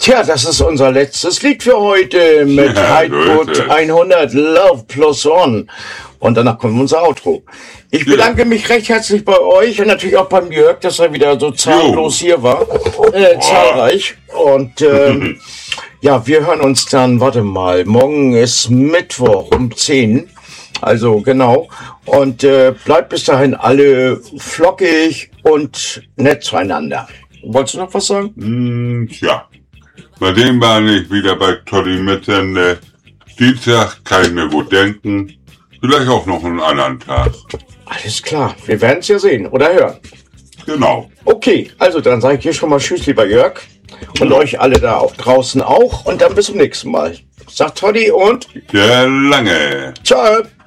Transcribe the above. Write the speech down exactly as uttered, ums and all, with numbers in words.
Tja, das ist unser letztes Lied für heute mit Ja, Heidgut so ist es. hundert Love Plus One. Und danach kommt unser Outro. Ich Ja. bedanke mich recht herzlich bei euch und natürlich auch beim Jörg, dass er wieder so zahllos hier war. Äh, zahlreich. Und ähm, ja, wir hören uns dann, warte mal, morgen ist Mittwoch um zehn. Also genau. Und äh, bleibt bis dahin alle flockig und nett zueinander. Wolltest du noch was sagen? Hm, tja, bei dem war ich wieder bei Toddy Mitsende. Dienstag kann ich mir gut denken. Vielleicht auch noch einen anderen Tag. Alles klar, wir werden es ja sehen oder hören. Genau. Okay, also dann sage ich hier schon mal Tschüss, lieber Jörg. Und euch alle da auch draußen auch. Und dann bis zum nächsten Mal. Sagt Toddy und Der Lange. ciao.